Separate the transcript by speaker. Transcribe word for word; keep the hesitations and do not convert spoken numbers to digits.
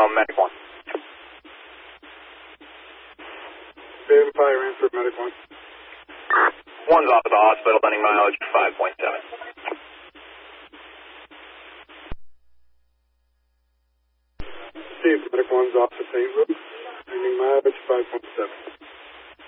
Speaker 1: Medic one.
Speaker 2: Dave Fire answer, Medic one.
Speaker 1: One's off at the hospital, landing mileage five point seven.
Speaker 2: Steve, Medic one's off to Saint Louis, landing mileage five point seven.